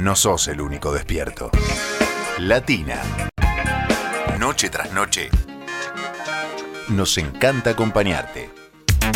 no sos el único despierto. Latina. Noche tras noche. Nos encanta acompañarte.